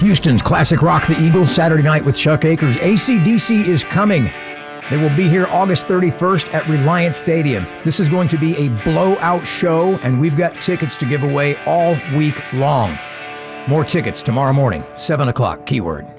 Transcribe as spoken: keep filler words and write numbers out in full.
Houston's classic rock, the Eagles, Saturday night with Chuck Akers. A C D C is coming. They will be here August thirty-first at Reliant Stadium. This is going to be a blowout show, and we've got tickets to give away all week long. More tickets tomorrow morning, seven o'clock, keyword.